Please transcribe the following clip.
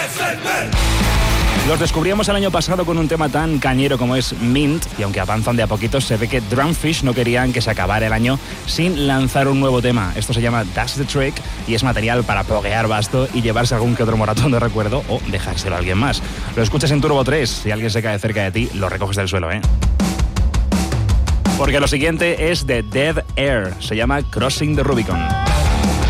Los descubríamos el año pasado con un tema tan cañero como es Mint, y aunque avanzan de a poquitos, se ve que Drumfish no querían que se acabara el año sin lanzar un nuevo tema. Esto se llama That's the Trick y es material para poguear basto y llevarse algún que otro moratón de recuerdo o dejárselo a alguien más. Lo escuchas en Turbo 3, si alguien se cae cerca de ti, lo recoges del suelo, ¿eh? Porque lo siguiente es de Dead Air, se llama Crossing the Rubicon.